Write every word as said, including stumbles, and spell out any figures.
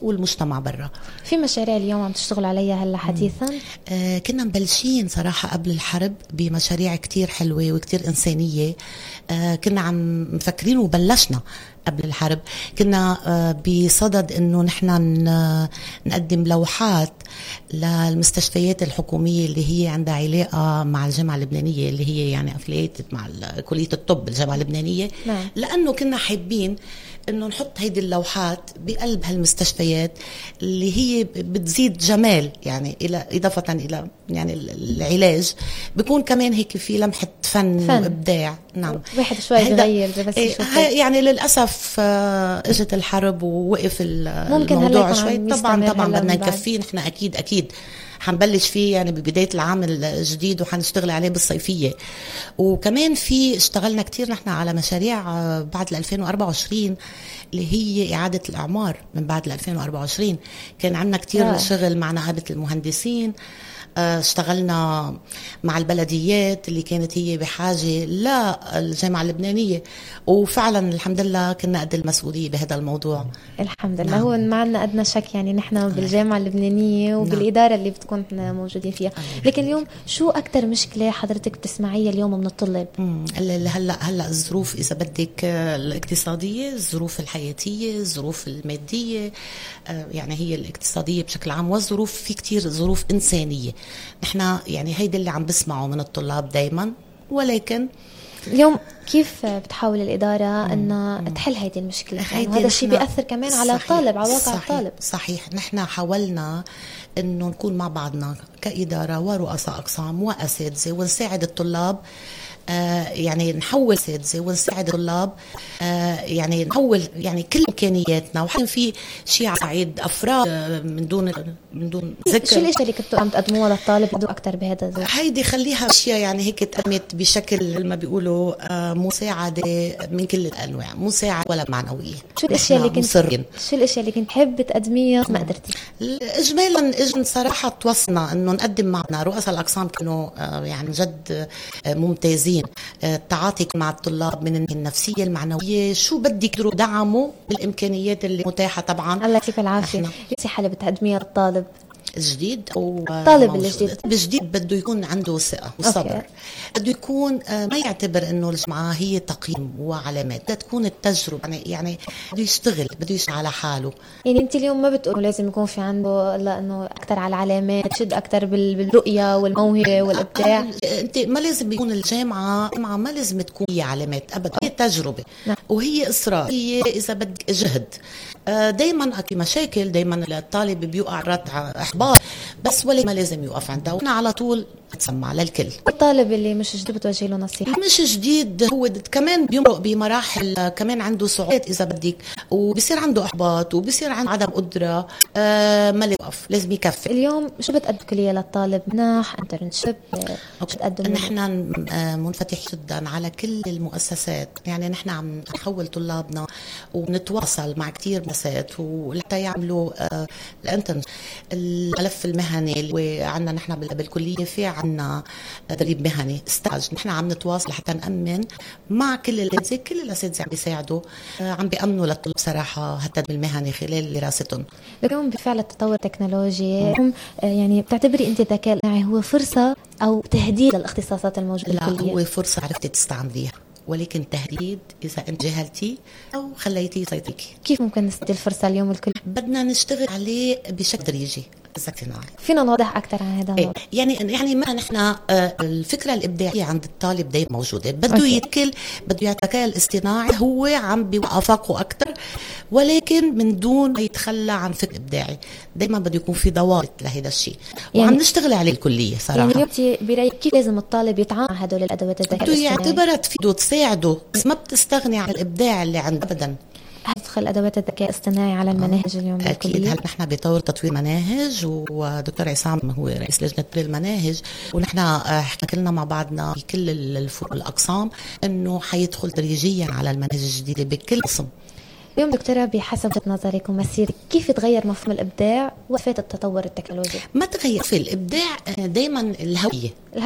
والمجتمع برا. في مشاريع اليوم عم تشتغل عليها هلا حديثا؟ آه كنا مبلشين صراحة قبل الحرب بمشاريع كتير حلوة وكتير إنسانية. آه كنا عم مفكرين وبلشنا قبل الحرب. كنا آه بصدد إنه نحن نقدم لوحات للمستشفيات الحكومية اللي هي عندها علاقة مع الجامعة اللبنانية، اللي هي يعني أفليتد مع كلية الطب الجامعة اللبنانية. نعم. لأنه كنا حابين إنه نحط هيدي اللوحات بقلب هالمستشفيات اللي هي بتزيد جمال، يعني إلى إضافة إلى يعني العلاج بيكون كمان هيك في لمحة فن, فن. وإبداع. نعم. واحد شوي بغير بس يشوف. يعني للأسف اجت الحرب ووقف الموضوع شوي. طبعا طبعا بدنا نكفيه نحن أكيد أكيد حنبلش فيه يعني ببداية العام الجديد وحنشتغل عليه بالصيفية. وكمان في اشتغلنا كتير نحن على مشاريع بعد ألفين وأربعة وعشرين اللي هي إعادة الأعمار. من بعد ألفين وأربعة وعشرين كان عندنا كتير آه. شغل مع نقابة المهندسين. اشتغلنا مع البلديات اللي كانت هي بحاجة للجامعة اللبنانية، وفعلا الحمد لله كنا قد المسؤولية بهذا الموضوع. الحمد لله. نعم. هو ما عندنا أدنى شك يعني نحن بالجامعة اللبنانية وبالإدارة اللي بتكون موجودين فيها. لكن اليوم شو أكتر مشكلة حضرتك بتسمعيها اليوم من الطلاب؟ هلا هلا الظروف إذا بدك الاقتصادية، الظروف الحياتية، الظروف المادية، يعني هي الاقتصادية بشكل عام، والظروف في كتير ظروف إنسانية. نحن يعني هيدا اللي عم بسمعه من الطلاب دايما. ولكن اليوم كيف بتحاول الإدارة أن تحل هيدي المشكلة؟ يعني هذا الشيء بيأثر كمان على الطالب، على واقع الطالب. صحيح. نحن حاولنا أنه نكون مع بعضنا كإدارة ورؤساء أقسام وأساتذة ونساعد الطلاب. آه يعني نحول أساتذة ونساعد الطلاب. آه يعني نحول يعني كل إمكانياتنا. وحين في شيء على صعيد أفراد آه من دون من دون ذكر. شو الأشياء اللي كنتوا عم تقدموها للطالب يدوا أكتر بهذا الزمن؟ هيدي خليها أشياء يعني هيك تقدمت بشكل ما بيقولوا آه مساعدة من كل الأنواع، مساعدة ولا معنوية. شو الأشياء اللي كنت مصرين. شو الأشياء اللي كنت حب تقدميها ما قدرتي؟ إجمالا إجن صراحة توصلنا إنه نقدم معنا رؤساء الأقسام كانوا آه يعني جد آه ممتازين. التعاطي مع الطلاب من النفسية المعنوية، شو بدي يقدروا دعموا بالإمكانيات اللي متاحة. طبعا الله يعطيك العافية. نصيحة اللي بتقدميها للطالب الجديد أو الطالب الجديد؟ الجديد بده يكون عنده ثقة وصبر. بده يكون ما يعتبر إنه الجامعة هي تقييم وعلامات، بدها تكون التجربة. يعني يعني بده يشتغل، بده يشتغل على حاله. يعني أنت اليوم ما بتقول لازم يكون في عنده لأنه أكتر على العلامات، تشد أكتر بالرؤية والموهبة والإبداع. أنت ما لازم يكون الجامعة ما لازم تكون هي علامات أبدا، هي تجربة. نعم. وهي إصرار، هي إذا بدك جهد. دايما أكي مشاكل، دايما الطالب بيوقع رتع إحباط، بس ولا ما لازم يوقف عندها. وأنا على طول تسمع للكل. الطالب اللي مش جديد بتوجه له نصيحة؟ مش جديد، هو كمان بيمرق بمراحل، كمان عنده صعوبات إذا بدك، وبصير عنده إحباط وبصير عنده عدم قدرة. آه ما يوقف، لازم يكفي. اليوم شو بتقدم كلية للطالب؟ منح، انترنشيب، بتقدم؟ نحن منفتح جدا على كل المؤسسات. يعني نحن عم نحول طلابنا ونتواصل مع كتير مؤسسات ولحتى يعملوا آه الانترنشيب، الملف المهني. وعنا نحن بالكلية في عنا تدريب مهني ستاج. نحن عم نتواصل حتى نأمن مع كل الأساتذة. كل الأساتذة عم بيساعدوا، عم بيأمنوا للطلاب صراحة التدريب المهني خلال دراستهم. اليوم بفعل التطور التكنولوجي يعني بتعتبري أنت الذكاء الاصطناعي هو فرصة أو تهديد للاختصاصات الموجودة بالكلية؟ لا، هو فرصة عرفتي تستعمليها، ولكن تهديد إذا أنت جهلتي أو خليتي يسيطرك. كيف ممكن نستغل الفرصة اليوم الكل؟ بدنا نشتغل عليه بشكل تدريجي. فينا نوضح أكثر عن هذا الموضوع؟ يعني يعني ما نحن الفكرة الإبداعية عند الطالب دايما موجودة. بده يتكل، بده الذكاء الاصطناعي هو عم بيوقفه أكثر، ولكن من دون ما يتخلى عن فكر إبداعي. دايما بده يكون في ضوابط لهذا الشيء، وعم يعني نشتغل عليه الكلية صراحة. يعني اليوم برأيك كيف لازم الطالب يتعامل مع هدول الأدوات الذكاء الاصطناعي؟ بده يعتبرها تفيده تساعده، بس ما بتستغني عن الإبداع اللي عنده أبدا. هتدخل أدوات الذكاء الاصطناعي على المناهج اليوم بالكلية؟ أكيد. هل نحن بطور تطوير مناهج، ودكتور عصام هو رئيس لجنة تطوير المناهج، ونحن حكينا مع بعضنا بكل الفروع الأقسام إنه حيدخل تدريجيا على المناهج الجديدة بكل قسم. اليوم دكتورة بحسب وجهة نظرك ومسيرك كيف تغير مفهوم الإبداع وفات التطور التكنولوجي؟ ما تغير في الإبداع، دايما الهوية.